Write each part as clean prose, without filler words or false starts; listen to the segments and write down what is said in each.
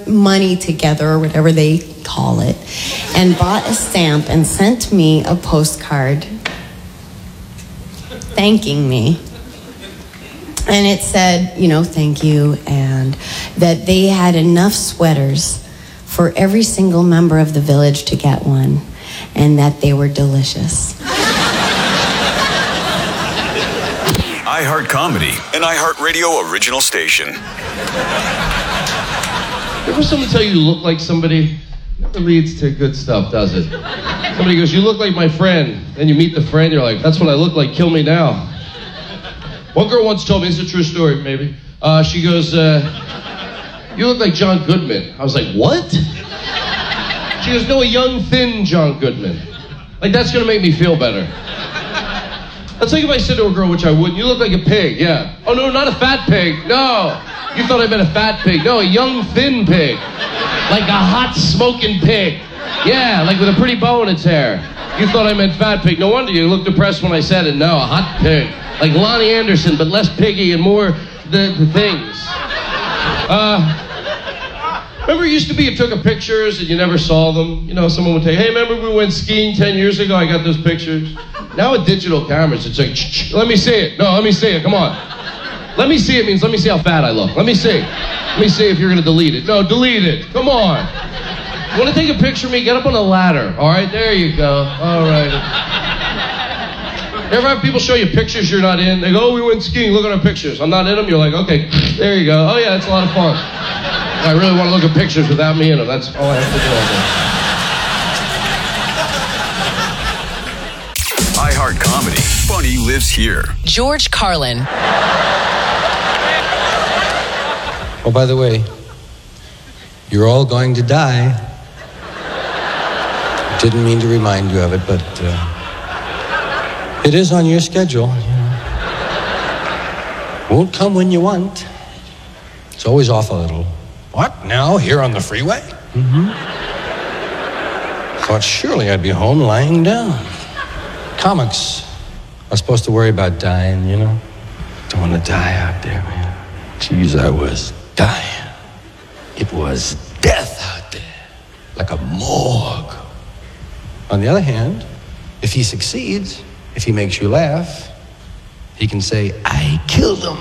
money together, or whatever they call it, and bought a stamp and sent me a postcard thanking me. And it said, thank you, and that they had enough sweaters for every single member of the village to get one, and that they were delicious. iHeart Comedy, an iHeart Radio original station. Ever someone tell you look like somebody? Never leads to good stuff, does it? Somebody goes, you look like my friend. Then you meet the friend, you're like, that's what I look like, kill me now. One girl once told me, it's a true story, maybe. She goes, you look like John Goodman. I was like, what? She goes, no, a young, thin John Goodman. Like, that's gonna make me feel better. That's like if I said to a girl, which I wouldn't, you look like a pig, yeah. Oh, no, not a fat pig, no. You thought I meant a fat pig. No, a young, thin pig. Like a hot, smoking pig. Yeah, like with a pretty bow in its hair. You thought I meant fat pig. No wonder you looked depressed when I said it. No, a hot pig. Like Lonnie Anderson, but less piggy and more the things. Remember it used to be you took pictures and you never saw them? Someone would tell you, hey, remember we went skiing 10 years ago? I got those pictures. Now with digital cameras, it's like, let me see it. No, let me see it. Come on. Let me see it means let me see how fat I look. Let me see. Let me see if you're going to delete it. No, delete it. Come on. You want to take a picture of me? Get up on a ladder. All right, there you go. All right. Ever have people show you pictures you're not in? They go, oh, we went skiing. Look at our pictures. I'm not in them. You're like, okay, there you go. Oh, yeah, it's a lot of fun. I really want to look at pictures without me in them. That's all I have to do all day. iHeart Comedy. Funny lives here. George Carlin. Oh, by the way, you're all going to die. Didn't mean to remind you of it, but it is on your schedule. Won't come when you want. It's always off a little. What, now, here on the freeway? Thought surely I'd be home lying down. Comics are supposed to worry about dying, Don't want to die out there, man. Jeez, I was dying. It was death out there, like a morgue. On the other hand, if he succeeds, if he makes you laugh, he can say, I killed him.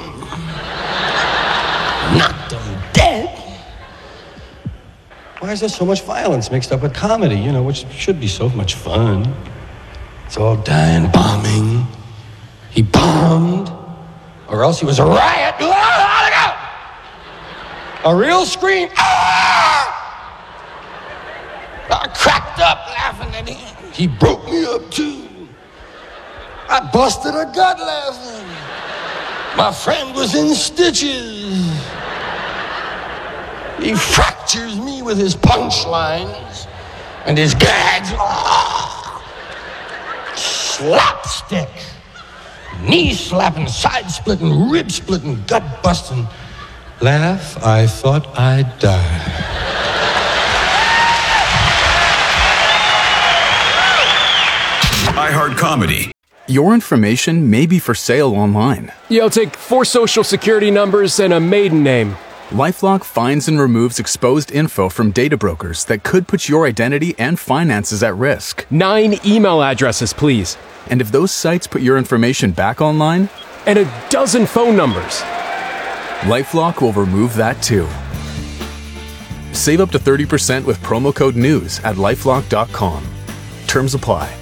Knocked him dead. Why is there so much violence mixed up with comedy, which should be so much fun? It's all dying, bombing. He bombed, or else he was a riot. A real scream. Ah! I cracked up laughing at him. He broke me up too. I busted a gut laughing. My friend was in stitches. He fractures me with his punchlines and his gags. Ah! Slapstick. Knee slapping, side splitting, rib splitting, gut busting. Laugh, I thought I'd die. iHeart Comedy. Your information may be for sale online. I'll take 4 social security numbers and a maiden name. LifeLock finds and removes exposed info from data brokers that could put your identity and finances at risk. 9 email addresses, please. And if those sites put your information back online? And a dozen phone numbers. LifeLock will remove that too. Save up to 30% with promo code NEWS at LifeLock.com. Terms apply.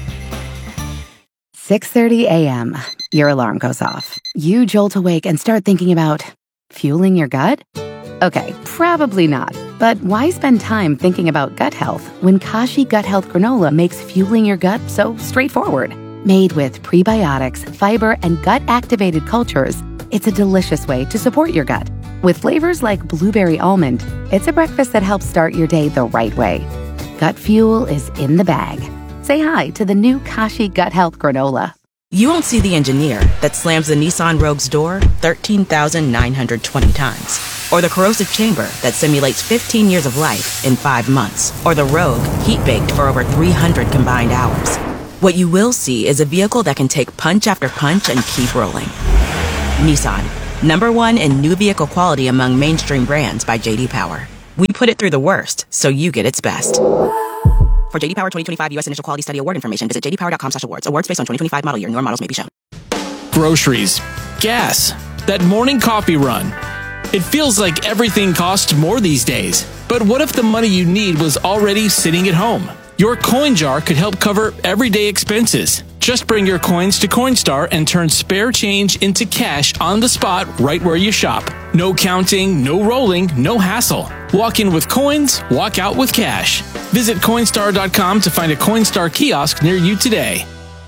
6:30 a.m. Your alarm goes off. You jolt awake and start thinking about fueling your gut? Okay, probably not. But why spend time thinking about gut health when Kashi Gut Health Granola makes fueling your gut so straightforward? Made with prebiotics, fiber, and gut-activated cultures, it's a delicious way to support your gut. With flavors like blueberry almond, it's a breakfast that helps start your day the right way. Gut fuel is in the bag. Say hi to the new Kashi Gut Health Granola. You won't see the engineer that slams the Nissan Rogue's door 13,920 times. Or the corrosive chamber that simulates 15 years of life in 5 months. Or the Rogue heat-baked for over 300 combined hours. What you will see is a vehicle that can take punch after punch and keep rolling. Nissan, #1 in new vehicle quality among mainstream brands by J.D. Power. We put it through the worst, so you get its best. For J.D. Power 2025 U.S. Initial Quality Study Award information, visit jdpower.com/awards. Awards based on 2025 model year. Newer models may be shown. Groceries, gas, that morning coffee run. It feels like everything costs more these days. But what if the money you need was already sitting at home? Your coin jar could help cover everyday expenses. Just bring your coins to Coinstar and turn spare change into cash on the spot right where you shop. No counting, no rolling, no hassle. Walk in with coins, walk out with cash. Visit Coinstar.com to find a Coinstar kiosk near you today.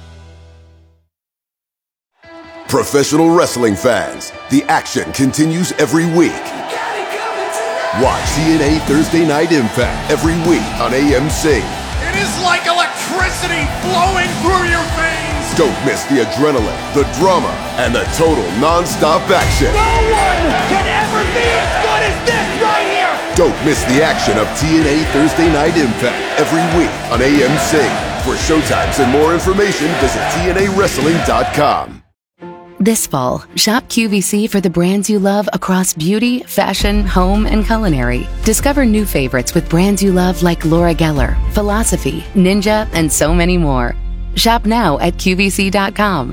Professional wrestling fans, the action continues every week. Watch TNA Thursday Night Impact every week on AMC. It is like electricity flowing through your veins. Don't miss the adrenaline, the drama, and the total non-stop action. No one can ever be as good as this right here. Don't miss the action of TNA Thursday Night Impact every week on AMC. For showtimes and more information, visit TNAWrestling.com. This fall, shop QVC for the brands you love across beauty, fashion, home, and culinary. Discover new favorites with brands you love like Laura Geller, Philosophy, Ninja, and so many more. Shop now at QVC.com.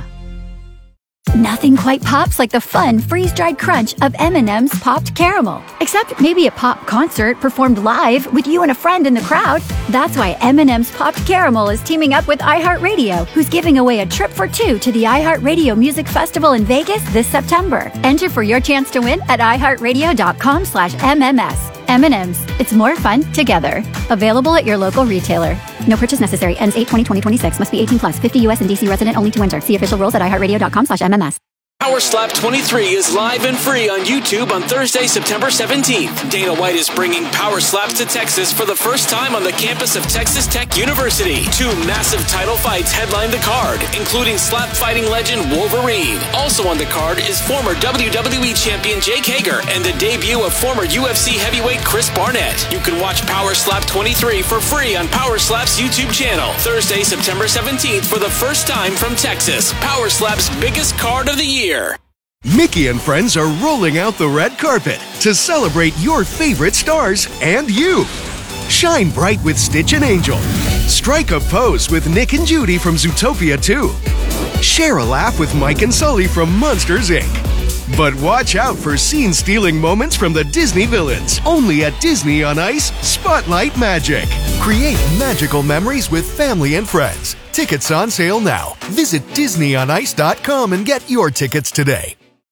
Nothing quite pops like the fun freeze-dried crunch of M&M's Popped Caramel. Except maybe a pop concert performed live with you and a friend in the crowd. That's why M&M's Popped Caramel is teaming up with iHeartRadio, who's giving away a trip for two to the iHeartRadio Music Festival in Vegas this September. Enter for your chance to win at iHeartRadio.com/MMS. M&M's. It's more fun together. Available at your local retailer. No purchase necessary. Ends 8/20/2026. Must be 18 plus. 50 U.S. and D.C. resident only to enter. See official rules at iHeartRadio.com/MMS. Power Slap 23 is live and free on YouTube on Thursday, September 17th. Dana White is bringing Power Slaps to Texas for the first time on the campus of Texas Tech University. 2 massive title fights headline the card, including slap fighting legend Wolverine. Also on the card is former WWE champion Jake Hager and the debut of former UFC heavyweight Chris Barnett. You can watch Power Slap 23 for free on Power Slap's YouTube channel. Thursday, September 17th for the first time from Texas. Power Slap's biggest card of the year. Mickey and friends are rolling out the red carpet to celebrate your favorite stars and you. Shine bright with Stitch and Angel. Strike a pose with Nick and Judy from Zootopia 2. Share a laugh with Mike and Sully from Monsters, Inc. But watch out for scene-stealing moments from the Disney villains. Only at Disney on Ice Spotlight Magic. Create magical memories with family and friends. Tickets on sale now. Visit DisneyOnIce.com and get your tickets today.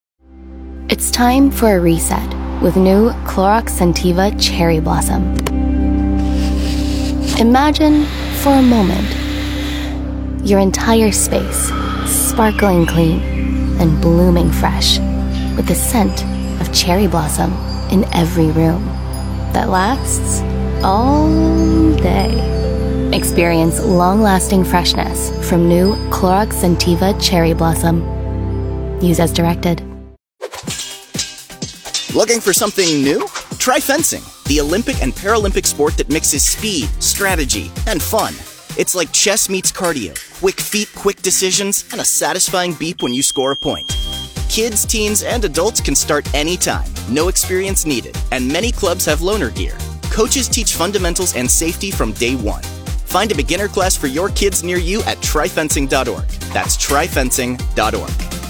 It's time for a reset with new Clorox Scentiva Cherry Blossom. Imagine for a moment your entire space sparkling clean and blooming fresh with the scent of cherry blossom in every room that lasts all day. Experience long-lasting freshness from new Clorox Scentiva Cherry Blossom. Use as directed. Looking for something new? Try fencing, the Olympic and Paralympic sport that mixes speed, strategy, and fun. It's like chess meets cardio, quick feet, quick decisions, and a satisfying beep when you score a point. Kids, teens, and adults can start anytime, no experience needed, and many clubs have loaner gear. Coaches teach fundamentals and safety from day one. Find a beginner class for your kids near you at tryfencing.org. That's tryfencing.org.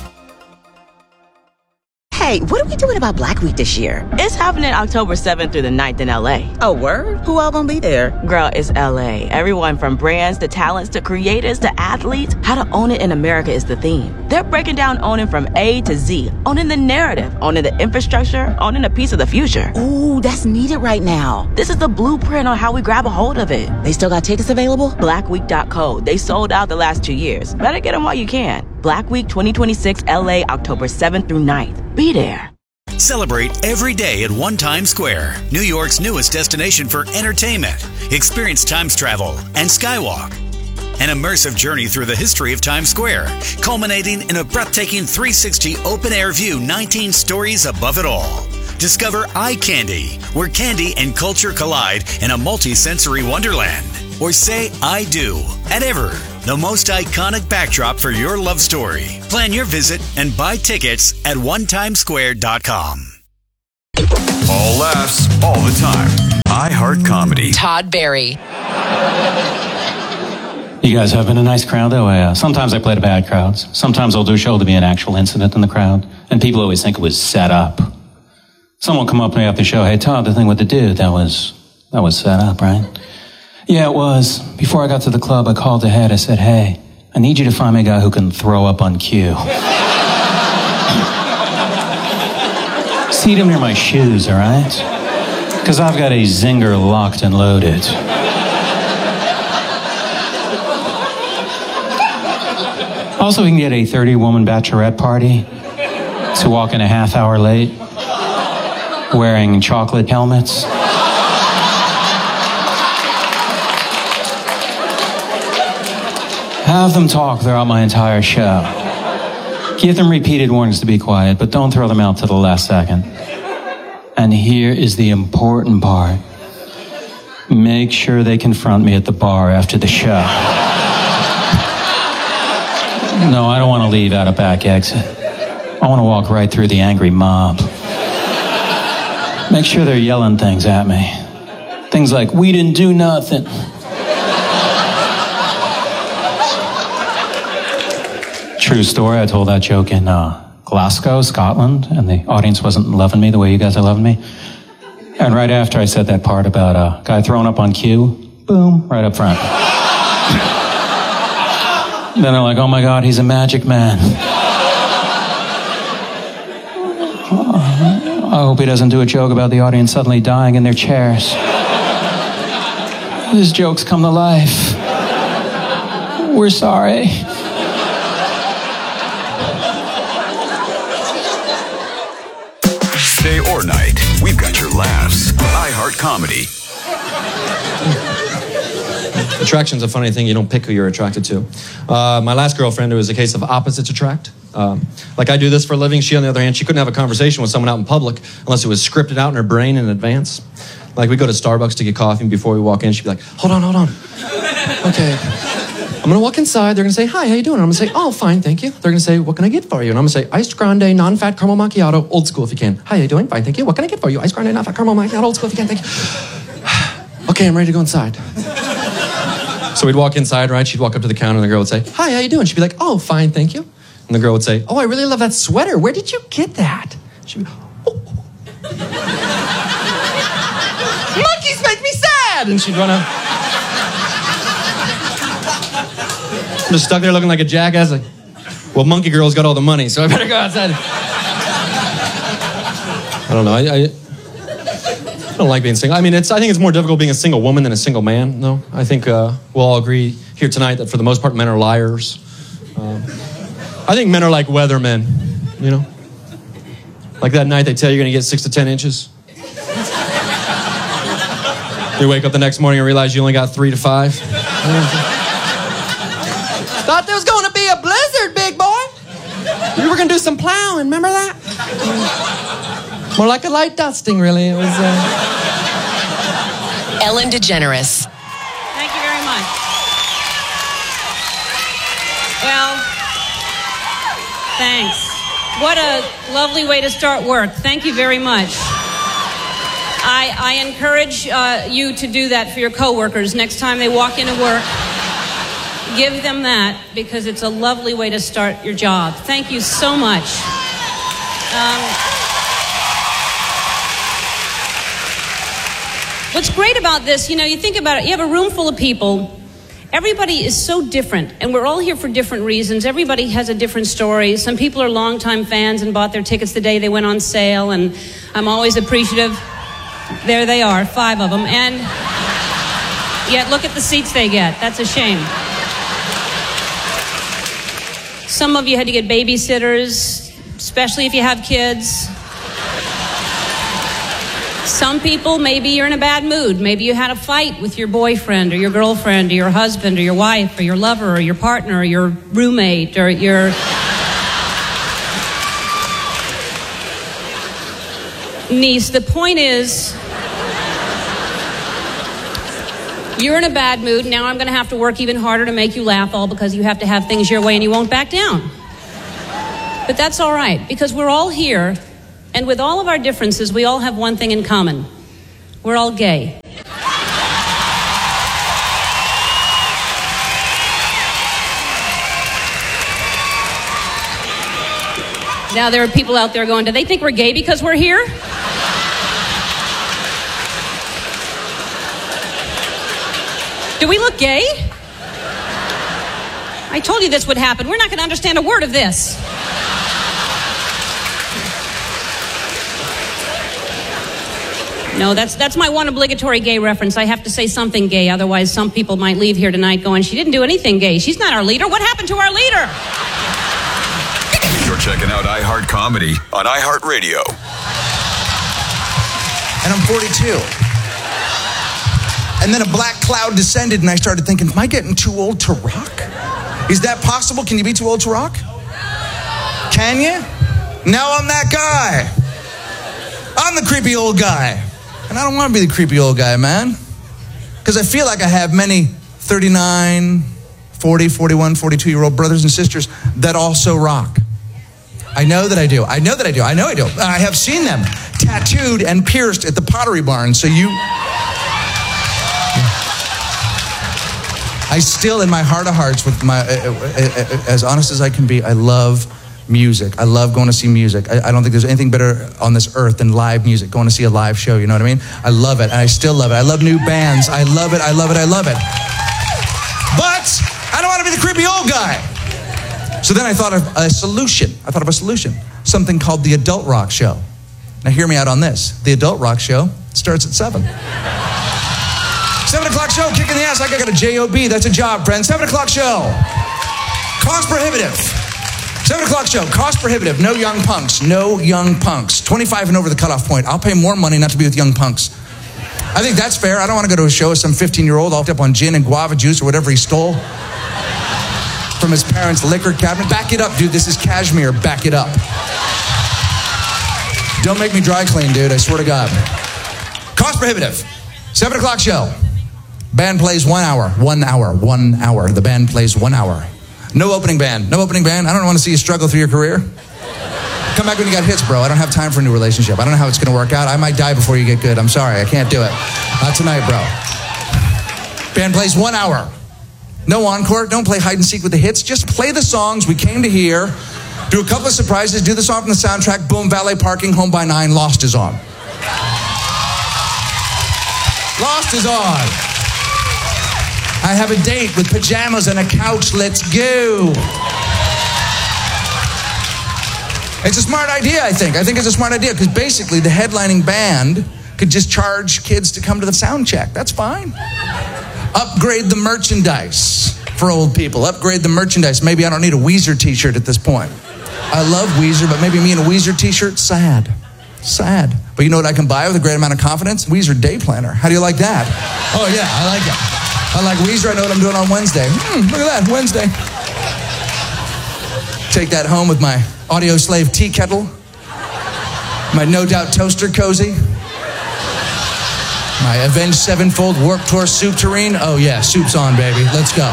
Hey, what are we doing about Black Week this year? It's happening October 7th through the 9th in LA. Oh, word? Who all gonna be there? Girl, it's LA. Everyone from brands to talents to creators to athletes. How to own it in America is the theme. They're breaking down owning from A to Z. Owning the narrative, owning the infrastructure, owning a piece of the future. Ooh, that's needed right now. This is the blueprint on how we grab a hold of it. They still got tickets available? Blackweek.co. They sold out the last 2 years. Better get them while you can. Black Week 2026 LA, October 7th through 9th. Be there. Celebrate every day at One Times Square, New York's newest destination for entertainment. Experience Times travel and Skywalk. An immersive journey through the history of Times Square, culminating in a breathtaking 360 open-air view, 19 stories above it all. Discover Eye Candy, where candy and culture collide in a multi-sensory wonderland. Or say I do at Ever, the most iconic backdrop for your love story. Plan your visit and buy tickets at onetimesquare.com. All laughs, all the time. iHeart Comedy. Todd Barry. You guys have been a nice crowd, though. Sometimes I play to bad crowds. Sometimes I'll do a show to be an actual incident in the crowd, and people always think it was set up. Someone will come up to me after the show, hey, Todd, the thing with the dude, that was set up, right? Yeah, it was. Before I got to the club, I called ahead. I said, hey, I need you to find me a guy who can throw up on cue. Seat him near my shoes, all right? Because I've got a zinger locked and loaded. Also, we can get a 30-woman bachelorette party to walk in a half hour late, wearing chocolate helmets. Have them talk throughout my entire show. Give them repeated warnings to be quiet, but don't throw them out to the last second. And here is the important part. Make sure they confront me at the bar after the show. No, I don't want to leave out a back exit. I want to walk right through the angry mob. Make sure they're yelling things at me. Things like, we didn't do nothing. True story, I told that joke in Glasgow, Scotland, and the audience wasn't loving me the way you guys are loving me. And right after I said that part about a guy throwing up on cue, boom, right up front. Then they're like, oh my God, he's a magic man. I hope he doesn't do a joke about the audience suddenly dying in their chairs. His jokes come to life. We're sorry. Day or night, we've got your laughs. iHeart Comedy. Attraction's a funny thing. You don't pick who you're attracted to. My last girlfriend, it was a case of opposites attract. Like I do this for a living. She, on the other hand, she couldn't have a conversation with someone out in public unless it was scripted out in her brain in advance. Like we go to Starbucks to get coffee, and before we walk in, she'd be like, hold on. Okay. I'm going to walk inside. They're going to say, hi, how you doing? And I'm going to say, oh, fine, thank you. They're going to say, what can I get for you? And I'm going to say, iced grande, non-fat caramel macchiato, old school if you can. Hi, how you doing? Fine, thank you. What can I get for you? Iced grande, non-fat caramel macchiato, old school if you can. Thank you. Okay, I'm ready to go inside. So we'd walk inside, right? She'd walk up to the counter and the girl would say, hi, how you doing? She'd be like, oh, fine, thank you. And the girl would say, oh, I really love that sweater. Where did you get that? She'd be, oh. Monkeys make me sad! And she'd run out. I'm just stuck there looking like a jackass. Like, well, Monkey Girl's got all the money, so I better go outside. I don't know. I don't like being single. I mean, I think it's more difficult being a single woman than a single man, though. I think we'll all agree here tonight that for the most part, men are liars. I think men are like weathermen, you know? Like that night they tell you you're going to get 6 to 10 inches. You wake up the next morning and realize you only got 3 to 5. Thought there was going to be a blizzard, big boy. You were going to do some plowing, remember that? More like a light dusting, really. It was, Ellen DeGeneres. Thank you very much. Well, thanks. What a lovely way to start work. Thank you very much. I encourage you to do that for your coworkers next time they walk into work. Give them that because it's a lovely way to start your job. Thank you so much. What's great about this, you know, you think about it, you have a room full of people. Everybody is so different, and we're all here for different reasons. Everybody has a different story. Some people are longtime fans and bought their tickets the day they went on sale, and I'm always appreciative. There they are, 5 of them, and yet look at the seats they get. That's a shame. Some of you had to get babysitters, especially if you have kids. Some people, maybe you're in a bad mood. Maybe you had a fight with your boyfriend or your girlfriend or your husband or your wife or your lover or your partner or your roommate or your niece. The point is, you're in a bad mood. Now I'm going to have to work even harder to make you laugh, all because you have to have things your way and you won't back down. But that's all right, because we're all here And with all of our differences, we all have one thing in common. We're all gay. Now there are people out there going, do they think we're gay because we're here? Do we look gay? I told you this would happen. We're not going to understand a word of this. No, that's my one obligatory gay reference. I have to say something gay, otherwise some people might leave here tonight going, she didn't do anything gay. She's not our leader. What happened to our leader? You're checking out iHeart Comedy on iHeartRadio. And I'm 42. And then a black cloud descended and I started thinking, am I getting too old to rock? Is that possible? Can you be too old to rock? Can you? Now I'm that guy. I'm the creepy old guy. And I don't want to be the creepy old guy, man. Because I feel like I have many 39, 40, 41, 42-year-old brothers and sisters that also rock. I know that I do. I know that I do. I know I do. I have seen them tattooed and pierced at the Pottery Barn. So you... I still, in my heart of hearts, with my as honest as I can be, I love music. I love going to see music. I don't think there's anything better on this earth than live music, going to see a live show, you know what I mean? I love it, and I still love it. I love new bands. I love it, I love it, I love it. But I don't want to be the creepy old guy. So then I thought of a solution. Something called the Adult Rock Show. Now hear me out on this. The Adult Rock Show starts at 7. 7 o'clock show, kick in the ass like I got a J-O-B. That's a job, friend. 7 o'clock show. Cost prohibitive. 7 o'clock show, cost prohibitive. No young punks. No young punks. 25 and over the cutoff point. I'll pay more money not to be with young punks. I think that's fair. I don't want to go to a show with some 15-year-old all up on gin and guava juice or whatever he stole from his parents' liquor cabinet. Back it up, dude. This is cashmere. Back it up. Don't make me dry clean, dude. I swear to God. Cost prohibitive. 7 o'clock show. Band plays 1 hour. 1 hour. 1 hour. The band plays 1 hour. No opening band. No opening band. I don't want to see you struggle through your career. Come back when you got hits, bro. I don't have time for a new relationship. I don't know how it's going to work out. I might die before you get good. I'm sorry. I can't do it. Not tonight, bro. Band plays 1 hour. No encore. Don't play hide and seek with the hits. Just play the songs we came to hear. Do a couple of surprises. Do the song from the soundtrack. Boom, valet parking, Home by 9. Lost is on. Lost is on. I have a date with pajamas and a couch. Let's go. It's a smart idea, I think. I think it's a smart idea because basically the headlining band could just charge kids to come to the sound check. That's fine. Upgrade the merchandise for old people. Upgrade the merchandise. Maybe I don't need a Weezer t-shirt at this point. I love Weezer, but maybe me in a Weezer t-shirt, sad. Sad. But you know what I can buy with a great amount of confidence? Weezer Day Planner. How do you like that? Oh yeah, I like it. I like Weezer. I know what I'm doing on Wednesday. Look at that, Wednesday. Take that home with my Audio Slave tea kettle, my No Doubt toaster cozy, my Avenged Sevenfold Warped Tour soup tureen. Oh yeah, soup's on, baby. Let's go.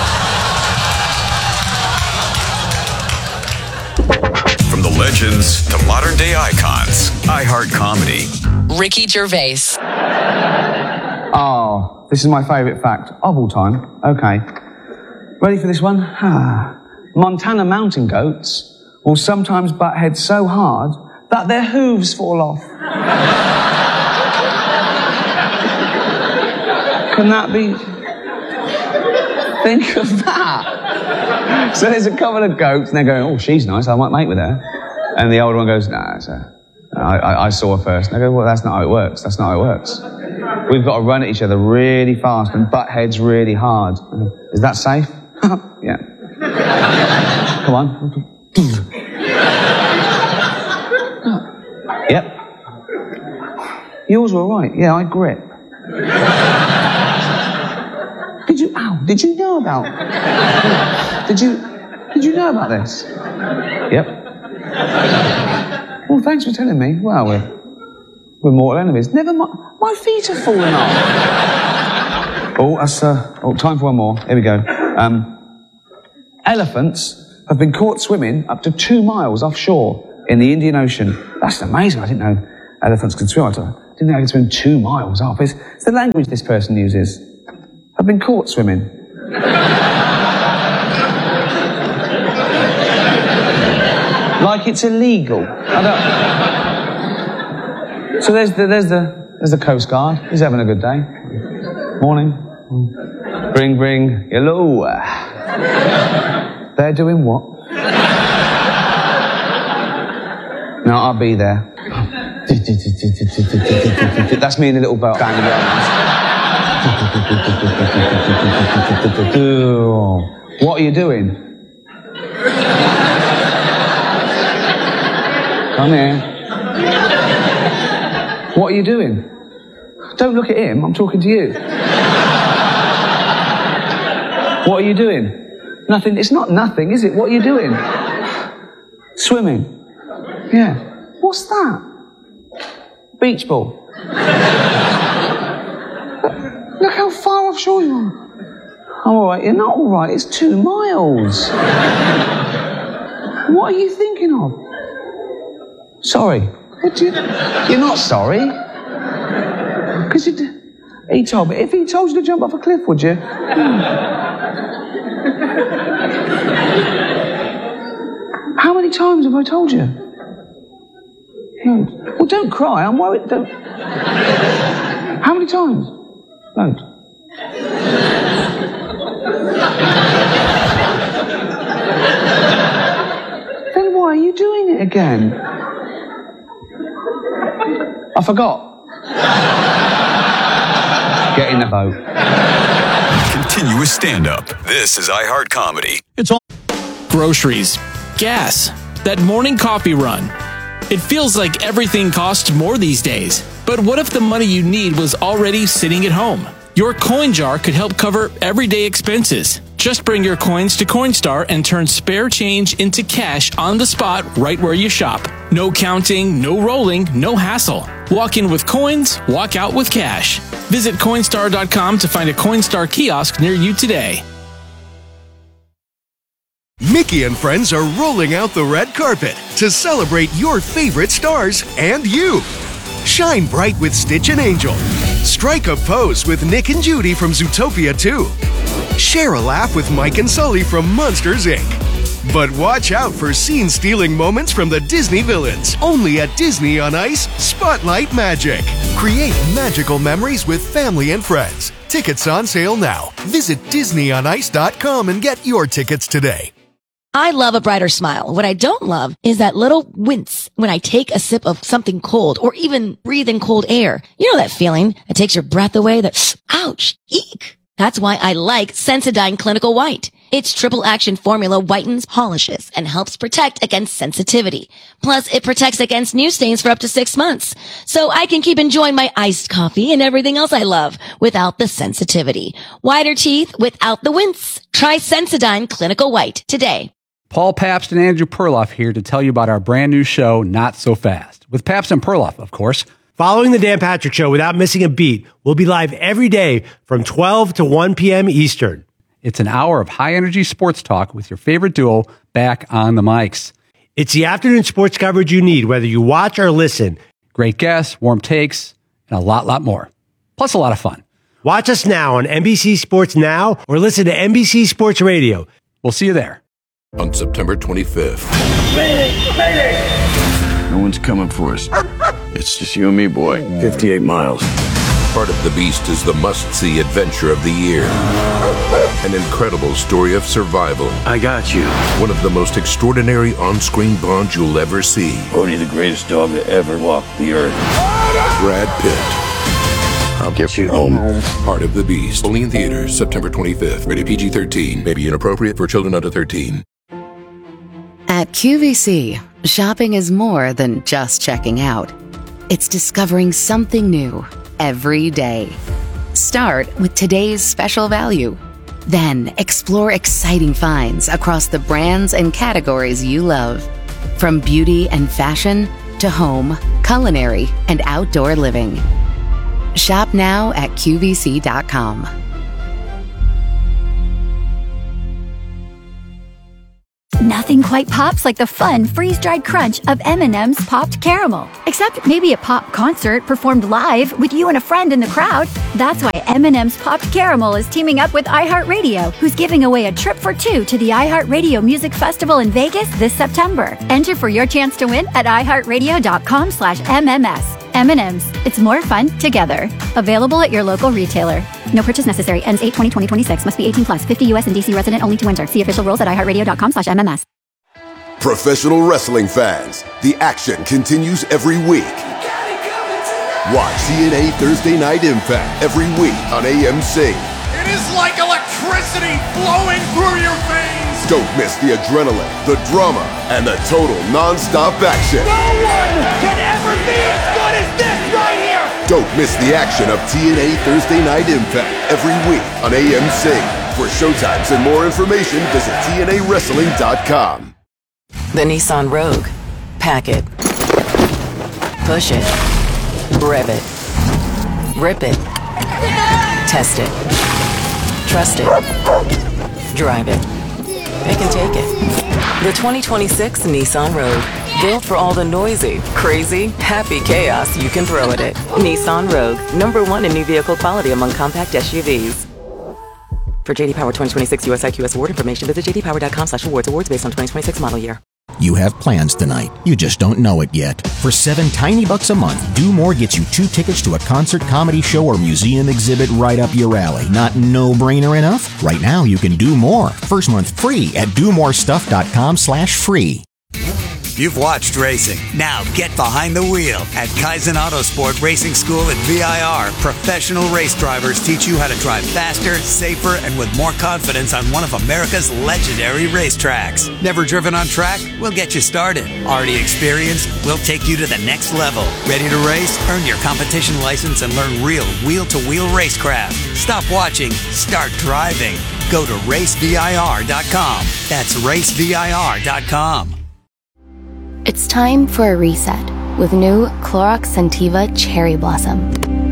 From the legends to modern day icons, iHeart Comedy. Ricky Gervais. Oh, this is my favourite fact of all time. Okay. Ready for this one? Montana mountain goats will sometimes butt heads so hard that their hooves fall off. Can that be... Think of that. So there's a couple of goats and they're going, oh, she's nice, I might mate with her. And the older one goes, nah, I saw her first. And I go, well, that's not how it works. That's not how it works. We've got to run at each other really fast and butt heads really hard. Is that safe? Yeah. Come on. Yep. Yours were all right. Yeah, I grip. Did you know about? Did you know about this? Yep. Well, thanks for telling me. Well, we're mortal enemies. Never mind. My feet are falling off. Oh, that's time for one more. Here we go. Elephants have been caught swimming up to 2 miles offshore in the Indian Ocean. That's amazing. I didn't know elephants could swim. I didn't think I could swim 2 miles up. It's the language this person uses. I've been caught swimming. Like it's illegal. So there's the Coast Guard. He's having a good day. Morning. Bring. Hello. They're doing what? No, I'll be there. That's me in a little boat. Banging What are you doing? Come here. What are you doing? Don't look at him, I'm talking to you. What are you doing? Nothing. It's not nothing, is it? What are you doing? Swimming. Yeah. What's that? Beach ball. Look how far offshore you are. I'm all right. You're not all right. It's 2 miles. What are you thinking of? Sorry. You're not sorry. Because he told me. If he told you to jump off a cliff, would you? How many times have I told you? No. Well, don't cry. I'm worried. Don't. How many times? Don't. Then why are you doing it again? I forgot. Get in the boat. Continuous stand-up. This is iHeart Comedy. It's all groceries, gas, that morning coffee run. It feels like everything costs more these days. But what if the money you need was already sitting at home? Your coin jar could help cover everyday expenses. Just bring your coins to Coinstar and turn spare change into cash on the spot right where you shop. No counting, no rolling, no hassle. Walk in with coins, walk out with cash. Visit Coinstar.com to find a Coinstar kiosk near you today. Mickey and friends are rolling out the red carpet to celebrate your favorite stars and you. Shine bright with Stitch and Angel. Strike a pose with Nick and Judy from Zootopia 2. Share a laugh with Mike and Sully from Monsters, Inc. But watch out for scene-stealing moments from the Disney villains. Only at Disney on Ice, Spotlight Magic. Create magical memories with family and friends. Tickets on sale now. Visit DisneyOnIce.com and get your tickets today. I love a brighter smile. What I don't love is that little wince when I take a sip of something cold or even breathe in cold air. You know that feeling that takes your breath away, that ouch, eek. That's why I like Sensodyne Clinical White. Its triple action formula whitens, polishes, and helps protect against sensitivity. Plus, it protects against new stains for up to 6 months. So I can keep enjoying my iced coffee and everything else I love without the sensitivity. Whiter teeth without the wince. Try Sensodyne Clinical White today. Paul Pabst and Andrew Perloff here to tell you about our brand new show, Not So Fast, with Pabst and Perloff, of course. Following the Dan Patrick Show without missing a beat, we'll be live every day from 12 to 1 p.m. Eastern. It's an hour of high-energy sports talk with your favorite duo back on the mics. It's the afternoon sports coverage you need, whether you watch or listen. Great guests, warm takes, and a lot more. Plus a lot of fun. Watch us now on NBC Sports Now or listen to NBC Sports Radio. We'll see you there. On September 25th. No one's coming for us. It's just you and me, boy. 58 miles. Part of the Beast is the must-see adventure of the year. An incredible story of survival. I got you. One of the most extraordinary on-screen bonds you'll ever see. Odie, the greatest dog to ever walk the earth. Brad Pitt. I'll get you home. Part of the Beast. Only in theaters, September 25th. Rated PG-13. May be inappropriate for children under 13. At QVC, shopping is more than just checking out. It's discovering something new every day. Start with today's special value. Then explore exciting finds across the brands and categories you love. From beauty and fashion to home, culinary, and outdoor living. Shop now at QVC.com. Nothing quite pops like the fun, freeze-dried crunch of M&M's Popped Caramel. Except maybe a pop concert performed live with you and a friend in the crowd. That's why M&M's Popped Caramel is teaming up with iHeartRadio, who's giving away a trip for two to the iHeartRadio Music Festival in Vegas this September. Enter for your chance to win at iHeartRadio.com/MMS. M&M's. It's more fun together. Available at your local retailer. No purchase necessary. Ends 8/20/2026. Must be 18 plus. 50 U.S. and D.C. resident only to enter. See official rules at iHeartRadio.com/MMS. Professional wrestling fans, the action continues every week. Watch TNA Thursday Night Impact every week on AMC. It is like electricity flowing through your veins. Don't miss the adrenaline, the drama, and the total non-stop action. No one can ever be as good as this right here. Don't miss the action of TNA Thursday Night Impact every week on AMC. For showtimes and more information, visit TNAWrestling.com. The Nissan Rogue. Pack it. Push it. Rev it. Rip it. Test it. Trust it. Drive it. Pick and take it. The 2026 Nissan Rogue. Built for all the noisy, crazy, happy chaos you can throw at it. Nissan Rogue. #1 in new vehicle quality among compact SUVs. For J.D. Power 2026 US IQS award information, visit jdpower.com/awards. Awards based on 2026 model year. You have plans tonight. You just don't know it yet. For $7 tiny bucks a month, Do More gets you 2 tickets to a concert, comedy show, or museum exhibit right up your alley. Not no-brainer enough? Right now, you can do more. First month free at domorestuff.com/free. You've watched racing. Now get behind the wheel at Kaizen Autosport Racing School at VIR. Professional race drivers teach you how to drive faster, safer, and with more confidence on one of America's legendary racetracks. Never driven on track? We'll get you started. Already experienced? We'll take you to the next level. Ready to race? Earn your competition license and learn real wheel-to-wheel racecraft. Stop watching. Start driving. Go to racevir.com. That's racevir.com. It's time for a reset with new Clorox Scentiva Cherry Blossom.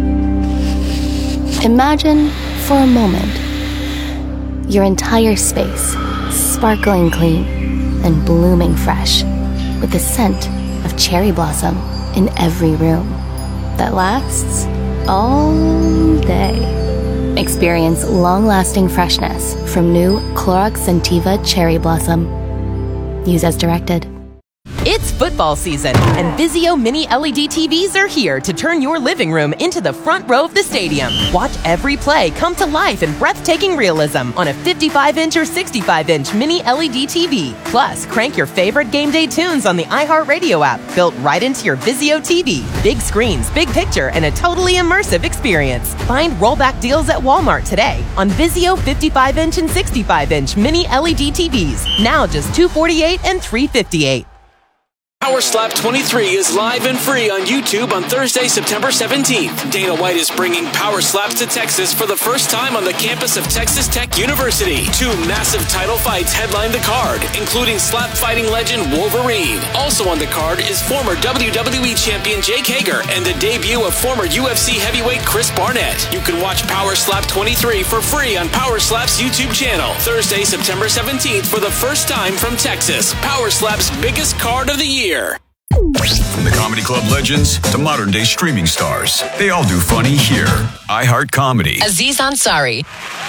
Imagine, for a moment, your entire space sparkling clean and blooming fresh with the scent of cherry blossom in every room that lasts all day. Experience long-lasting freshness from new Clorox Scentiva Cherry Blossom. Use as directed. It's football season, and Vizio Mini LED TVs are here to turn your living room into the front row of the stadium. Watch every play come to life in breathtaking realism on a 55-inch or 65-inch Mini LED TV. Plus, crank your favorite game day tunes on the iHeartRadio app, built right into your Vizio TV. Big screens, big picture, and a totally immersive experience. Find rollback deals at Walmart today on Vizio 55-inch and 65-inch Mini LED TVs. Now just $248 and $358. Power Slap 23 is live and free on YouTube on Thursday, September 17th. Dana White is bringing Power Slaps to Texas for the first time on the campus of Texas Tech University. 2 massive title fights headline the card, including slap fighting legend Wolverine. Also on the card is former WWE champion Jake Hager and the debut of former UFC heavyweight Chris Barnett. You can watch Power Slap 23 for free on Power Slap's YouTube channel. Thursday, September 17th for the first time from Texas. Power Slap's biggest card of the year. From the comedy club legends to modern day streaming stars, they all do funny here. iHeart Comedy. Aziz Ansari.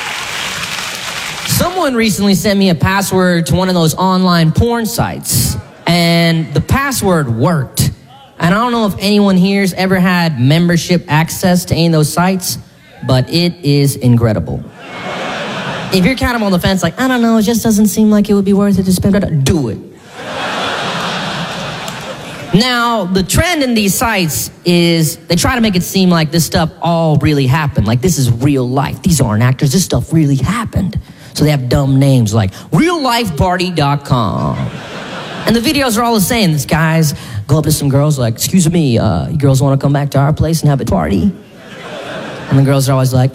Someone recently sent me a password to one of those online porn sites, and the password worked. And I don't know if anyone here's ever had membership access to any of those sites, but it is incredible. If you're kind of on the fence, like, I don't know, it just doesn't seem like it would be worth it to spend, do it. Now, the trend in these sites is they try to make it seem like this stuff all really happened. Like, this is real life. These aren't actors. This stuff really happened. So they have dumb names like reallifeparty.com. And the videos are all the same. These guys go up to some girls like, excuse me, you girls want to come back to our place and have a party? And the girls are always like,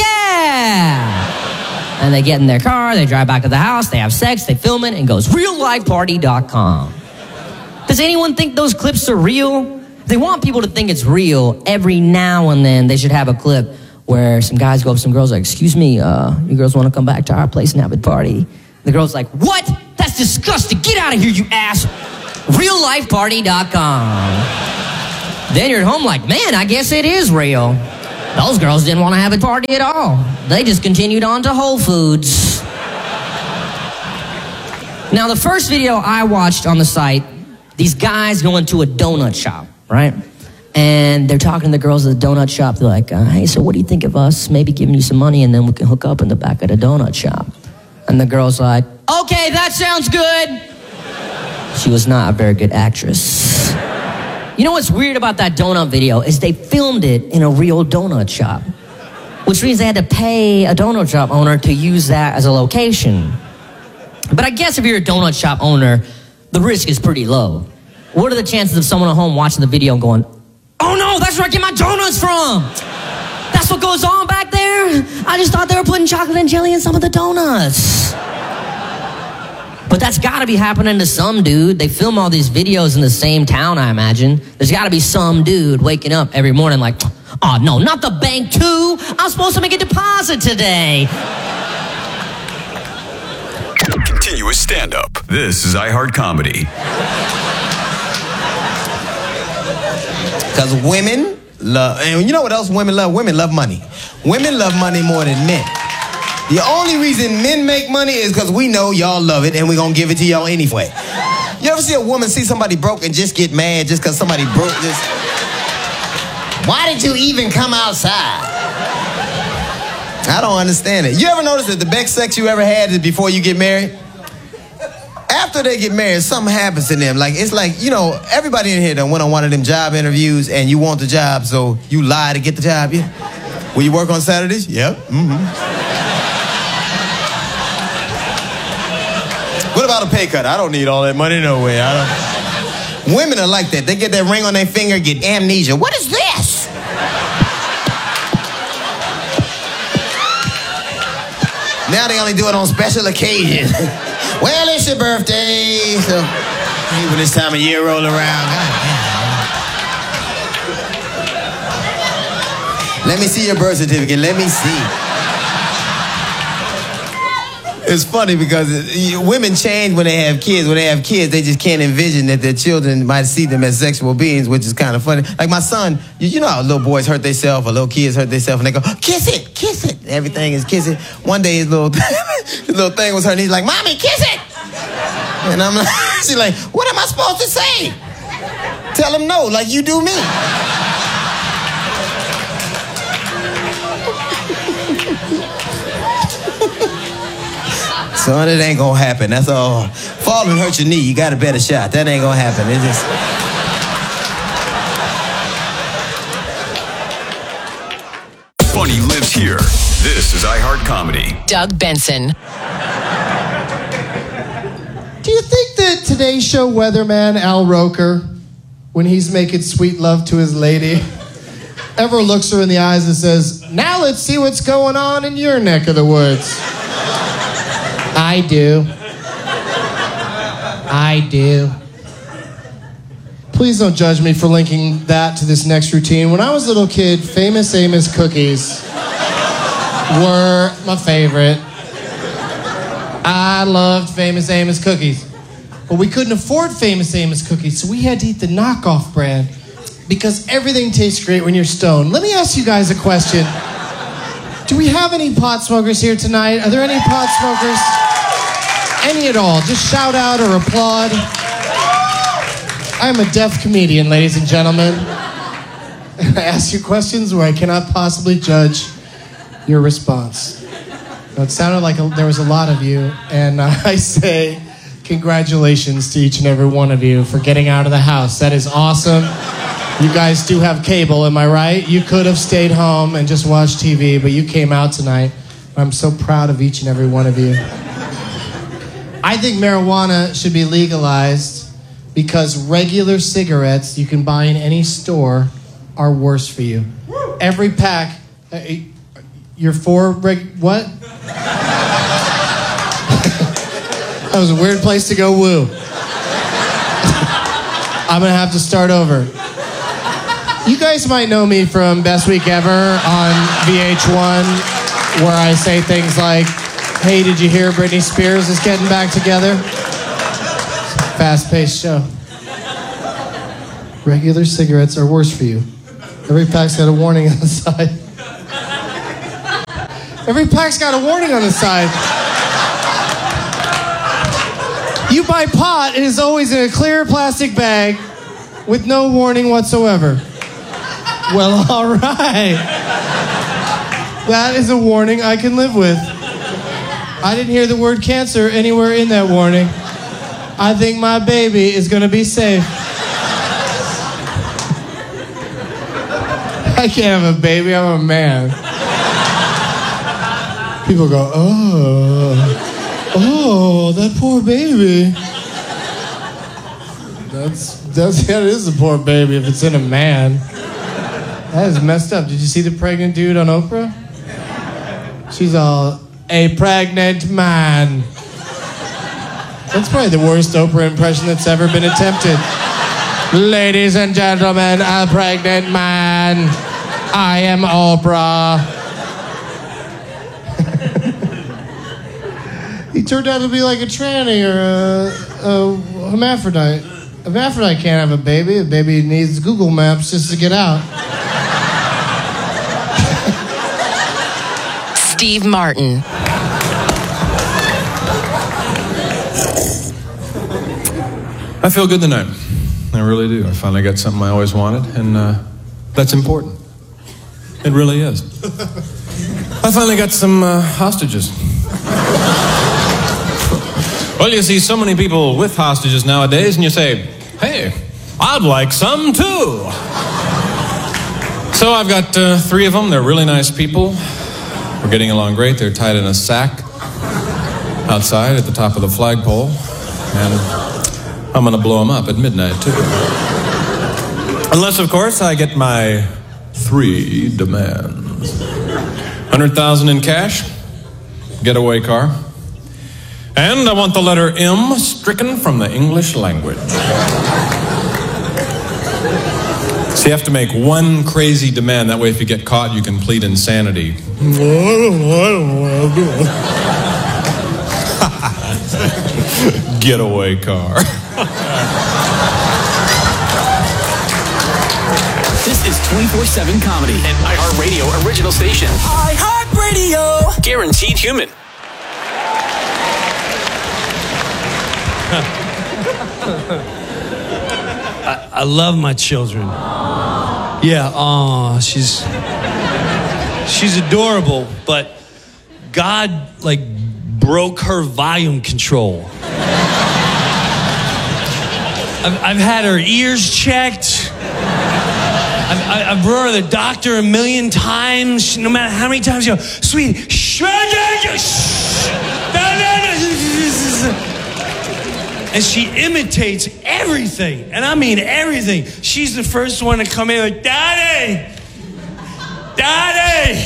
yeah. And they get in their car, they drive back to the house, they have sex, they film it, and it goes reallifeparty.com. Does anyone think those clips are real? If they want people to think it's real, every now and then they should have a clip where some guys go up to some girls like, excuse me, you girls want to come back to our place and have a party? The girl's like, what? That's disgusting. Get out of here, you ass. RealLifeParty.com. Then you're at home like, man, I guess it is real. Those girls didn't want to have a party at all. They just continued on to Whole Foods. Now, the first video I watched on the site, these guys go into a donut shop, right? And they're talking to the girls at the donut shop. They're like, hey, so what do you think of us maybe giving you some money and then we can hook up in the back of the donut shop? And the girl's like, okay, that sounds good. She was not a very good actress. You know what's weird about that donut video is they filmed it in a real donut shop, which means they had to pay a donut shop owner to use that as a location. But I guess if you're a donut shop owner, the risk is pretty low. What are the chances of someone at home watching the video and going, oh no, that's where I get my donuts from. That's what goes on back there? I just thought they were putting chocolate and jelly in some of the donuts. But that's gotta be happening to some dude. They film all these videos in the same town, I imagine. There's gotta be some dude waking up every morning like, oh no, not the bank too. I was supposed to make a deposit today. Continuous stand-up. This is iHeart Comedy. Because women love, and you know what else women love? Women love money. Women love money more than men. The only reason men make money is because we know y'all love it and we're going to give it to y'all anyway. You ever see a woman see somebody broke and just get mad just because somebody broke this? Why did you even come outside? I don't understand it. You ever notice that the best sex you ever had is before you get married? After they get married, something happens to them. Like, it's like, you know, everybody in here done went on one of them job interviews and you want the job, so you lie to get the job, yeah? Will you work on Saturdays? Yep. Mm-hmm. What about a pay cut? I don't need all that money, no way. Women are like that. They get that ring on their finger, get amnesia. What is this? Now they only do it on special occasions. Well, it's your birthday, so when this time of year roll around. Let me see your birth certificate. Let me see. It's funny because women change when they have kids. When they have kids, they just can't envision that their children might see them as sexual beings, which is kind of funny. Like my son, you know how little boys hurt themselves or little kids hurt themselves and they go, kiss it, kiss it. Everything is kiss it. One day his little thing was hurt and he's like, Mommy, kiss it. And I'm like, she's like, what am I supposed to say? Tell him no, like you do me. Son, it ain't gonna happen, that's all. Fall and hurt your knee, you got a better shot. That ain't gonna happen, it's just... Funny lives here. This is iHeart Comedy. Doug Benson. Do you think that Today's Show weatherman Al Roker, when he's making sweet love to his lady, ever looks her in the eyes and says, now let's see what's going on in your neck of the woods? I do. I do. Please don't judge me for linking that to this next routine. When I was a little kid, Famous Amos cookies were my favorite. I loved Famous Amos cookies. But we couldn't afford Famous Amos cookies, so we had to eat the knockoff brand because everything tastes great when you're stoned. Let me ask you guys a question. Do we have any pot smokers here tonight? Are there any pot smokers? Any at all. Just shout out or applaud. I'm a deaf comedian, ladies and gentlemen. And I ask you questions where I cannot possibly judge your response. Now, it sounded like there was a lot of you, and I say congratulations to each and every one of you for getting out of the house. That is awesome. You guys do have cable, am I right? You could have stayed home and just watched TV, but you came out tonight. I'm so proud of each and every one of you. I think marijuana should be legalized because regular cigarettes you can buy in any store are worse for you. Every pack, you're for what? That was a weird place to go woo. I'm gonna have to start over. You guys might know me from Best Week Ever on VH1, where I say things like, hey, did you hear Britney Spears is getting back together? fast-paced show. Regular cigarettes are worse for you. Every pack's got a warning on the side. Every pack's got a warning on the side. You buy pot, it is always in a clear plastic bag with no warning whatsoever. Well, all right. That is a warning I can live with. I didn't hear the word cancer anywhere in that warning. I think my baby is going to be safe. I can't have a baby, I'm a man. People go, oh, that poor baby. That is a poor baby if it's in a man. That is messed up. Did you see the pregnant dude on Oprah? She's all, a pregnant man. That's probably the worst Oprah impression that's ever been attempted. Ladies and gentlemen, a pregnant man. I am Oprah. He turned out to be like a tranny or a hermaphrodite. A hermaphrodite can't have a baby. A baby needs Google Maps just to get out. Steve Martin. I feel good tonight. I really do. I finally got something I always wanted, and that's important. It really is. I finally got some hostages. Well, you see so many people with hostages nowadays, and you say, hey, I'd like some too. So I've got 3 of them. They're really nice people. We're getting along great. They're tied in a sack outside at the top of the flagpole, and I'm going to blow them up at midnight, too. Unless, of course, I get my 3 demands. $100,000 in cash, getaway car, and I want the letter M stricken from the English language. So you have to make one crazy demand. That way, if you get caught, you can plead insanity. Getaway car. This is 24/7 comedy, an iHeartRadio original station. iHeartRadio. Guaranteed human. I love my children. Yeah, she's adorable, but God, broke her volume control. I've had her ears checked. I've brought her to the doctor 1 million times. No matter how many times you go, sweetie, shh. And she imitates everything. And I mean everything. She's the first one to come in like, Daddy! Daddy!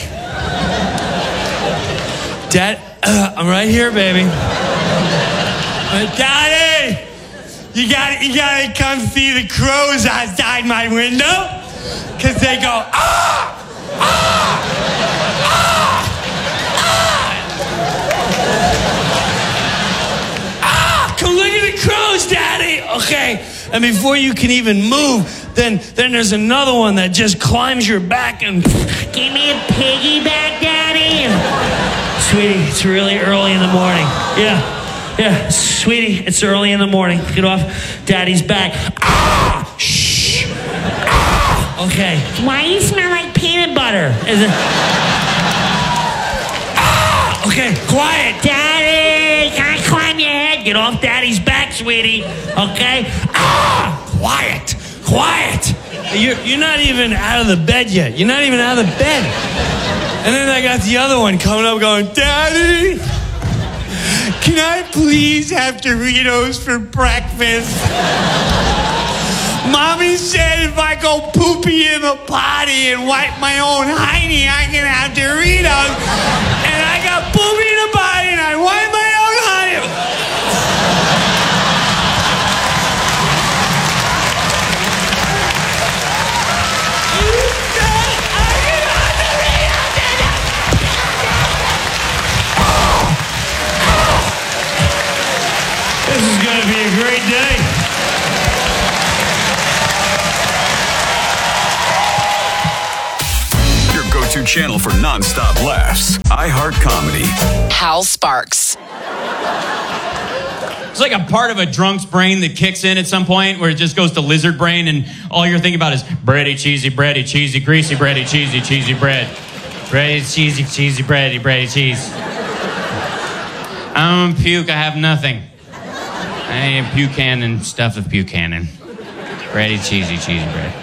Dad, I'm right here, baby. Daddy! You gotta come see the crows outside my window. Cause they go, ah! Ah! Ah! Come look at the crows, Daddy! Okay, and before you can even move, then there's another one that just climbs your back and give me a piggyback, Daddy. Sweetie, it's really early in the morning. Yeah, sweetie, it's early in the morning. Get off Daddy's back. Ah! Shh! Ah! Okay. Why do you smell like peanut butter? Ah! Okay, quiet. Daddy, can I climb your head? Get off Daddy's back, sweetie. Okay? Ah! Quiet. You're not even out of the bed yet. You're not even out of the bed. And then I got the other one coming up going, Daddy, can I please have Doritos for breakfast? Mommy said if I go poopy in the potty and wipe my own hiney, I can have Doritos. And I got poopy in the potty and I wipe my own hiney. This is going to be a great day. channel for nonstop laughs. iHeart Comedy. Hal Sparks. It's like a part of a drunk's brain that kicks in at some point where it just goes to lizard brain and all you're thinking about is bready, cheesy, greasy, bready, cheesy bread. Bready, cheesy, bready, cheese. I don't puke, I have nothing. I am Buchanan, stuff of Buchanan. Bready, cheesy bread.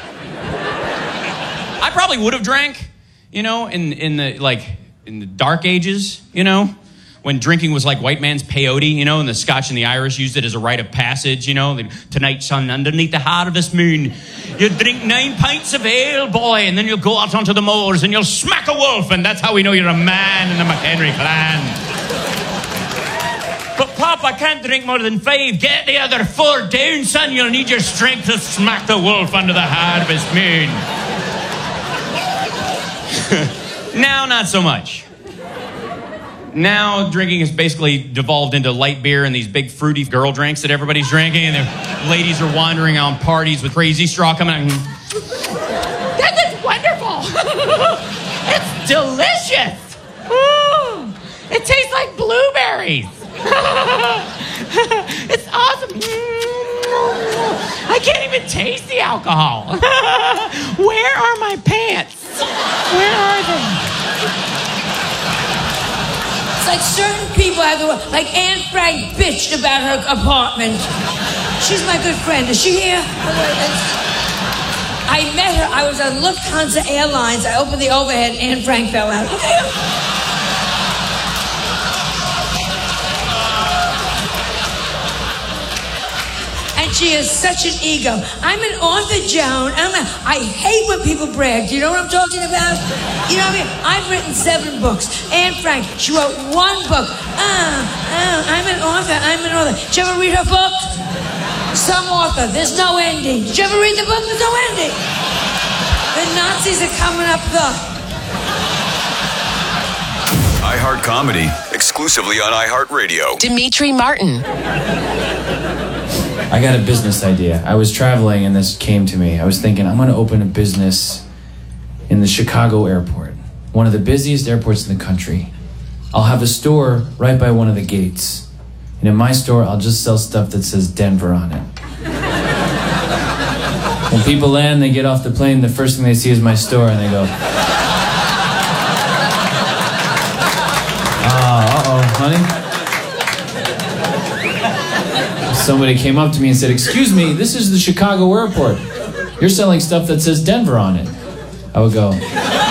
I probably would have drank, in the dark ages, when drinking was like white man's peyote, and the Scotch and the Irish used it as a rite of passage, Tonight, son, underneath the harvest moon, you drink 9 pints of ale, boy, and then you'll go out onto the moors and you'll smack a wolf, and that's how we know you're a man in the McHenry clan. But Pop, I can't drink more than 5. Get the other 4 down, son. You'll need your strength to smack the wolf under the harvest moon. Now, not so much. Now, drinking has basically devolved into light beer and these big fruity girl drinks that everybody's drinking, and the ladies are wandering on parties with crazy straw coming out. This is wonderful. It's delicious. Ooh, it tastes like blueberries. It's awesome. I can't even taste the alcohol. Where are my pants? Where are they? It's like certain people have the like Anne Frank bitched about her apartment. She's my good friend. Is she here? I met her. I was on Lufthansa Airlines. I opened the overhead. Anne Frank fell out. And she is such an ego. I'm an author, Joan. I hate when people brag. Do you know what I'm talking about? You know what I mean? I've written 7 books. Anne Frank, she wrote 1 book. I'm an author. Did you ever read her book? Some author. There's no ending. Did you ever read the book? There's no ending. The Nazis are coming up the... iHeart Comedy, exclusively on iHeartRadio. Dimitri Martin. I got a business idea. I was traveling and this came to me. I was thinking, I'm going to open a business in the Chicago airport, one of the busiest airports in the country. I'll have a store right by one of the gates. And in my store, I'll just sell stuff that says Denver on it. When people land, they get off the plane, the first thing they see is my store, and they go, honey? Somebody came up to me and said, excuse me, this is the Chicago airport. You're selling stuff that says Denver on it. I would go,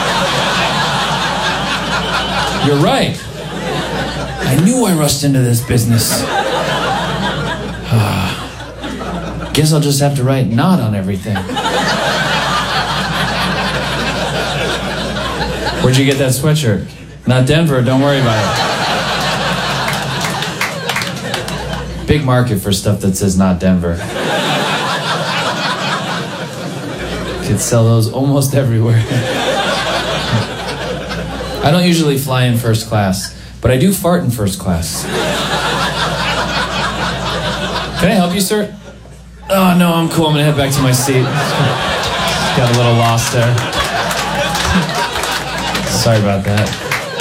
you're right. I knew I rushed into this business. Guess I'll just have to write not on everything. Where'd you get that sweatshirt? Not Denver, don't worry about it. Big market for stuff that says not Denver. Could sell those almost everywhere. I don't usually fly in first class, but I do fart in first class. Can I help you, sir? Oh, no, I'm cool. I'm going to head back to my seat. Got a little lost there. Sorry about that.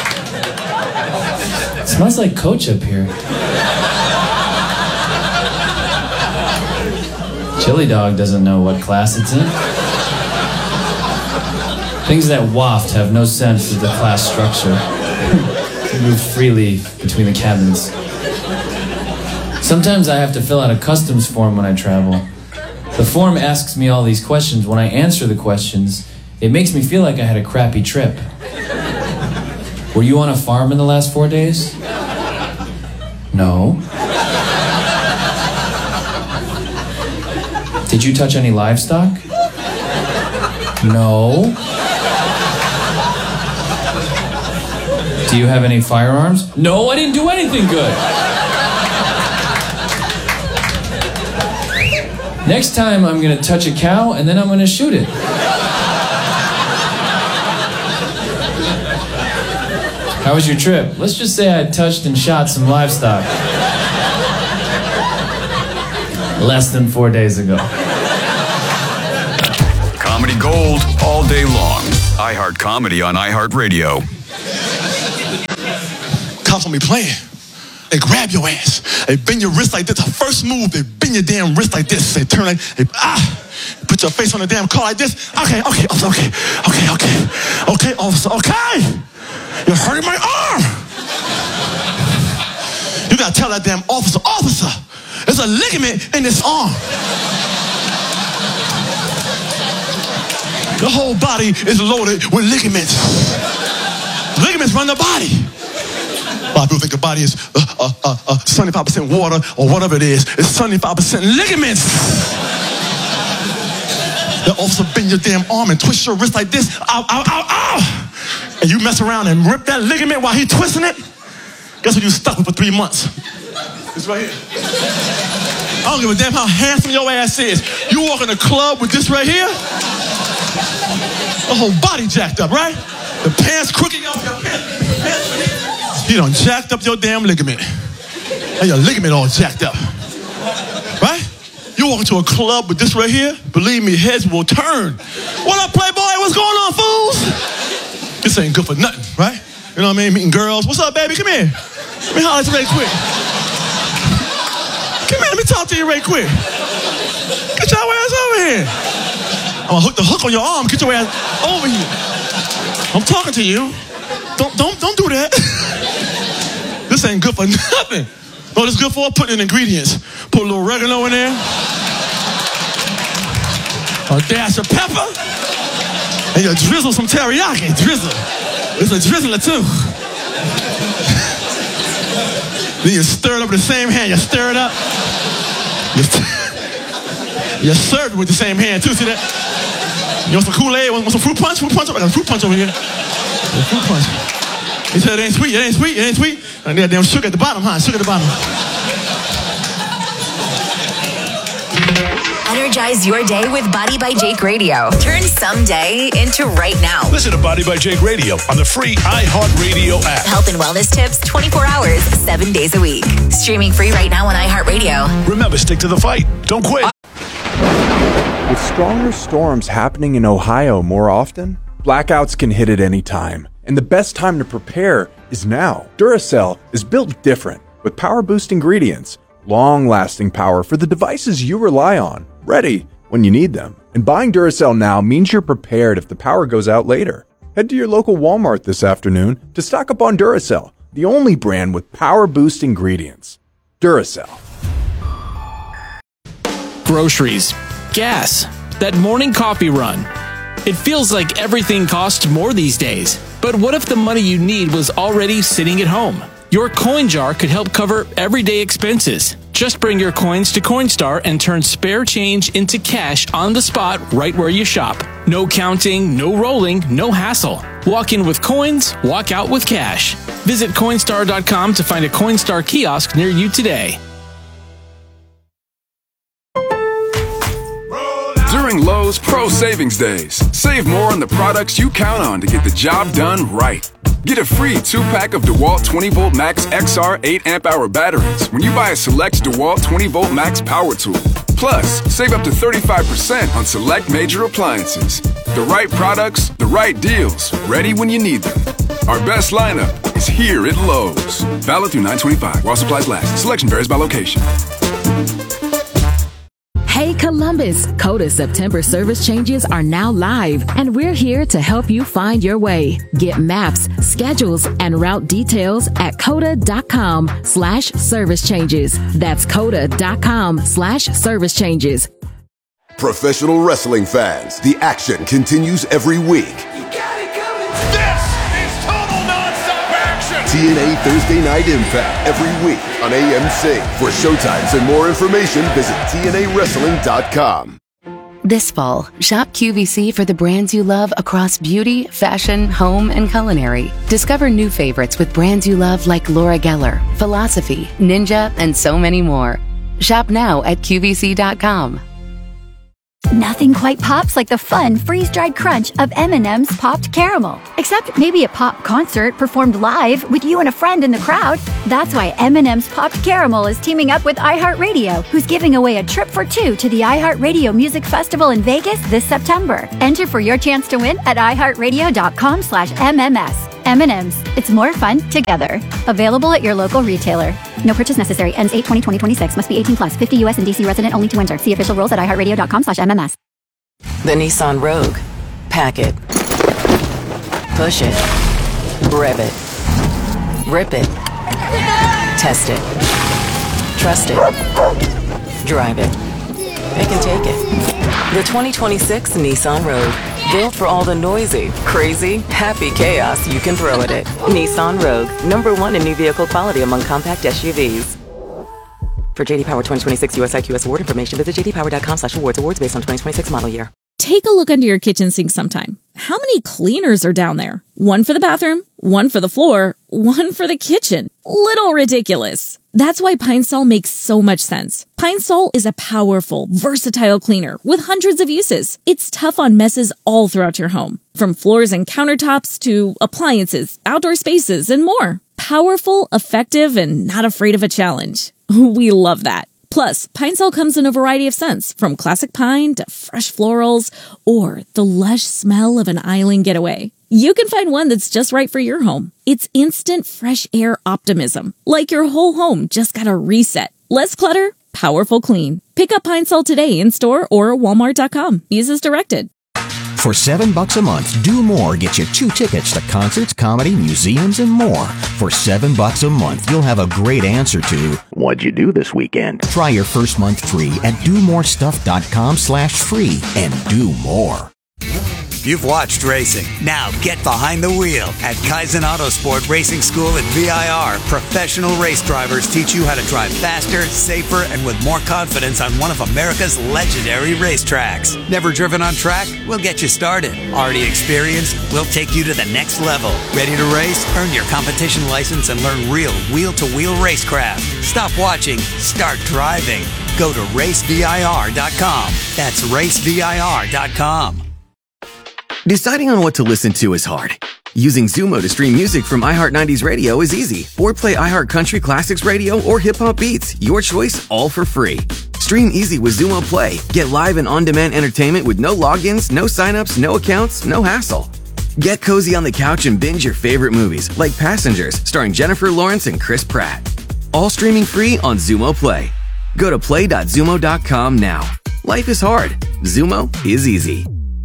It smells like Coach up here. Chili Dog doesn't know what class it's in. Things that waft have no sense of the class structure. Move freely between the cabins. Sometimes I have to fill out a customs form when I travel. The form asks me all these questions. When I answer the questions, it makes me feel like I had a crappy trip. Were you on a farm in the last 4 days? No. Did you touch any livestock? No. Do you have any firearms? No, I didn't do anything good. Next time, I'm going to touch a cow, and then I'm going to shoot it. How was your trip? Let's just say I touched and shot some livestock. Less than 4 days ago. Comedy Gold all day long. iHeart Comedy on iHeartRadio. Cops gonna be playing. They grab your ass. They bend your wrist like this. The first move, they bend your damn wrist like this. They turn like, put your face on the damn car like this. Okay, officer, okay. Okay, officer, okay. You're hurting my arm. You gotta tell that damn officer, there's a ligament in this arm. The whole body is loaded with ligaments. Ligaments run the body. A lot of people think the body is 75% water or whatever it is. It's 75% ligaments. The officer bend your damn arm and twist your wrist like this. Ow. And you mess around and rip that ligament while he's twisting it. Guess what you stuck with for 3 months? It's right here. I don't give a damn how handsome your ass is. You walk in a club with this right here, the whole body jacked up, right? The pants crooked, your pants. You done jacked up your damn ligament. And your ligament all jacked up. Right? You walk into a club with this right here, believe me, heads will turn. What up, Playboy? What's going on, fools? This ain't good for nothing, right? You know what I mean? Meeting girls. What's up, baby? Come here. Let me holler at you right quick. Come here, let me talk to you right quick. Get your ass over here. I'm gonna hook the hook on your arm. Get your ass over here. I'm talking to you. Don't do that. This ain't good for nothing. What it's good for? Put in ingredients. Put a little oregano in there. A dash of pepper. And you drizzle some teriyaki. Drizzle. It's a drizzler too. Then you stir it up with the same hand. You stir it up. You serve it with the same hand too. See that? You want some Kool-Aid? Want some fruit punch? Fruit punch? I got a fruit punch over here. Fruit punch. He said it ain't sweet. It ain't sweet. It ain't sweet. And that damn sugar at the bottom, huh? Sugar at the bottom. Energize your day with Body by Jake Radio. Turn someday into right now. Listen to Body by Jake Radio on the free iHeartRadio app. Health and wellness tips 24 hours, 7 days a week. Streaming free right now on iHeartRadio. Remember, stick to the fight. Don't quit. With stronger storms happening in Ohio more often, blackouts can hit at any time. And the best time to prepare is now. Duracell is built different with power boost ingredients, long-lasting power for the devices you rely on, ready when you need them. And buying Duracell now means you're prepared if the power goes out later. Head to your local Walmart this afternoon to stock up on Duracell, the only brand with power boost ingredients. Duracell. Groceries, gas, that morning coffee run. It feels like everything costs more these days. But what if the money you need was already sitting at home? Your coin jar could help cover everyday expenses. Just bring your coins to Coinstar and turn spare change into cash on the spot right where you shop. No counting, no rolling, no hassle. Walk in with coins, walk out with cash. Visit Coinstar.com to find a Coinstar kiosk near you today. During Lowe's Pro Savings Days, save more on the products you count on to get the job done right. Get a free 2-pack of DeWalt 20V Max XR 8-amp-hour batteries when you buy a select DeWalt 20V Max power tool. Plus, save up to 35% on select major appliances. The right products, the right deals, ready when you need them. Our best lineup is here at Lowe's. Valid through 9/25 while supplies last. Selection varies by location. Hey Columbus, Coda September service changes are now live, and we're here to help you find your way. Get maps, schedules, and route details at coda.com/service changes. That's coda.com/service changes. Professional wrestling fans, the action continues every week. TNA Thursday Night Impact every week on AMC. For showtimes and more information, visit TNAWrestling.com. This fall, shop QVC for the brands you love across beauty, fashion, home, and culinary. Discover new favorites with brands you love like Laura Geller, Philosophy, Ninja, and so many more. Shop now at QVC.com. Nothing quite pops like the fun freeze-dried crunch of M&M's Popped Caramel. Except maybe a pop concert performed live with you and a friend in the crowd. That's why M&M's Popped Caramel is teaming up with iHeartRadio, who's giving away a trip for two to the iHeartRadio Music Festival in Vegas this September. Enter for your chance to win at iHeartRadio.com/MMS. M&M's. It's more fun together. Available at your local retailer. No purchase necessary. Ends 8/20/2026. Must be 18 plus. 50 U.S. and D.C. resident only to enter. See official rules at iHeartRadio.com/MMS. The Nissan Rogue. Pack it. Push it. Rev it. Rip it. Test it. Trust it. Drive it. Pick and take it. The 2026 Nissan Rogue. Built for all the noisy, crazy, happy chaos you can throw at it. Nissan Rogue. #1 in new vehicle quality among compact SUVs. For JD Power 2026 US IQS award information, visit jdpower.com/awards. Awards based on 2026 model year. Take a look under your kitchen sink sometime. How many cleaners are down there? One for the bathroom, one for the floor, one for the kitchen. Little ridiculous. That's why Pine Sol makes so much sense. Pine Sol is a powerful, versatile cleaner with hundreds of uses. It's tough on messes all throughout your home, from floors and countertops to appliances, outdoor spaces, and more. Powerful, effective, and not afraid of a challenge. We love that. Plus, Pine Sol comes in a variety of scents, from classic pine to fresh florals or the lush smell of an island getaway. You can find one that's just right for your home. It's instant fresh air optimism, like your whole home just got a reset. Less clutter, powerful clean. Pick up Pine Sol today in store or Walmart.com. Use as directed. For $7 a month, Do More gets you 2 tickets to concerts, comedy, museums, and more. For $7 a month, you'll have a great answer to, what'd you do this weekend? Try your first month free at domorestuff.com/free and do more. You've watched racing. Now get behind the wheel at Kaizen Autosport Racing School at VIR. Professional race drivers teach you how to drive faster, safer, and with more confidence on one of America's legendary racetracks. Never driven on track? We'll get you started. Already experienced? We'll take you to the next level. Ready to race? Earn your competition license and learn real wheel-to-wheel racecraft. Stop watching. Start driving. Go to racevir.com. That's racevir.com. Deciding on what to listen to is hard. Using Zumo to stream music from iHeart 90s Radio is easy. Or play iHeart Country Classics Radio or Hip Hop Beats. Your choice, all for free. Stream easy with Zumo Play. Get live and on-demand entertainment with no logins, no signups, no accounts, no hassle. Get cozy on the couch and binge your favorite movies, like Passengers, starring Jennifer Lawrence and Chris Pratt. All streaming free on Zumo Play. Go to play.zumo.com now. Life is hard. Zumo is easy.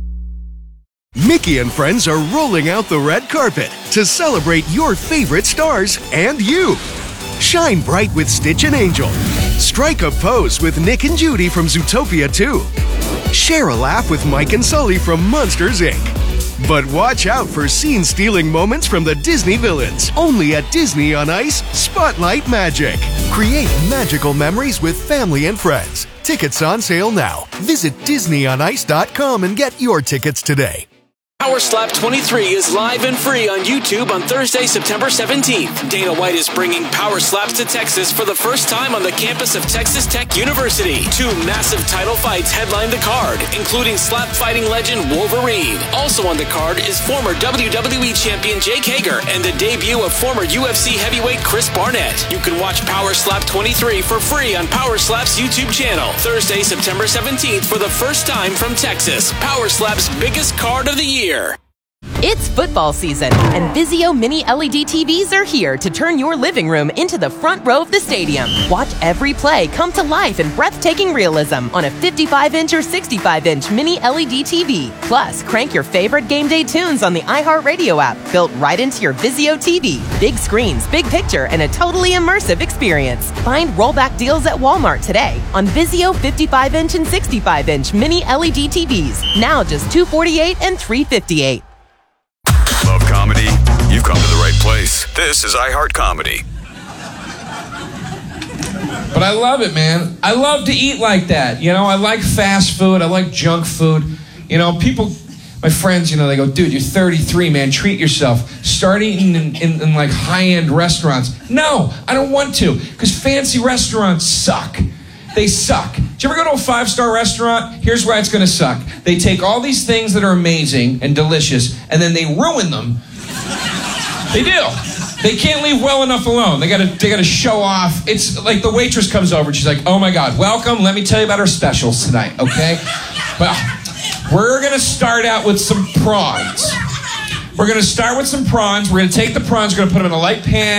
Mickey and friends are rolling out the red carpet to celebrate your favorite stars and you. Shine bright with Stitch and Angel. Strike a pose with Nick and Judy from Zootopia 2. Share a laugh with Mike and Sully from Monsters, Inc. But watch out for scene-stealing moments from the Disney villains. Only at Disney on Ice, Spotlight Magic. Create magical memories with family and friends. Tickets on sale now. Visit DisneyOnIce.com and get your tickets today. Power Slap 23 is live and free on YouTube on Thursday, September 17th. Dana White is bringing Power Slaps to Texas for the first time on the campus of Texas Tech University. 2 massive title fights headline the card, including slap fighting legend Wolverine. Also on the card is former WWE champion Jake Hager and the debut of former UFC heavyweight Chris Barnett. You can watch Power Slap 23 for free on Power Slap's YouTube channel. Thursday, September 17th for the first time from Texas. Power Slap's biggest card of the year. It's football season, and Vizio Mini LED TVs are here to turn your living room into the front row of the stadium. Watch every play come to life in breathtaking realism on a 55-inch or 65-inch Mini LED TV. Plus, crank your favorite game day tunes on the iHeartRadio app, built right into your Vizio TV. Big screens, big picture, and a totally immersive experience. Find rollback deals at Walmart today on Vizio 55-inch and 65-inch Mini LED TVs. Now just $248 and $358. Love comedy? You've come to the right place. This is iHeart Comedy. But I love it, man. I love to eat like that. You know, I like fast food. I like junk food. You know, people, my friends, you know, they go, dude, you're 33, man. Treat yourself. Start eating in like high-end restaurants. No, I don't want to, because fancy restaurants suck. They suck. Did you ever go to a 5-star restaurant? Here's why it's going to suck. They take all these things that are amazing and delicious, and then they ruin them. They do. They can't leave well enough alone. They gotta show off. It's like the waitress comes over and she's like, oh my God, welcome. Let me tell you about our specials tonight, okay? Well, we're going to start out with some prawns. We're going to start with some prawns. We're going to take the prawns, we're going to put them in a light pan.